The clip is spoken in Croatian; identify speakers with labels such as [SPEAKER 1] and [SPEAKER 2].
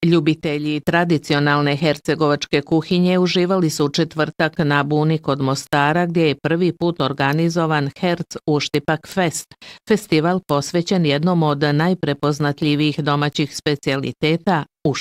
[SPEAKER 1] Ljubitelji tradicionalne hercegovačke kuhinje uživali su u četvrtak na Buni kod Mostara gdje je prvi put organizovan Herc Uštipak Fest, festival posvećen jednom od najprepoznatljivijih domaćih specijaliteta